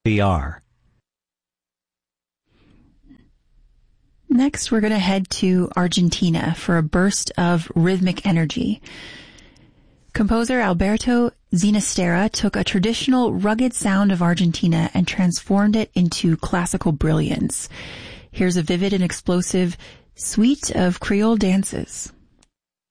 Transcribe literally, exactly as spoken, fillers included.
B R. Next, we're going to head to Argentina for a burst of rhythmic energy. Composer Alberto Ginastera took a traditional, rugged sound of Argentina and transformed it into classical brilliance. Here's a vivid and explosive suite of Creole dances.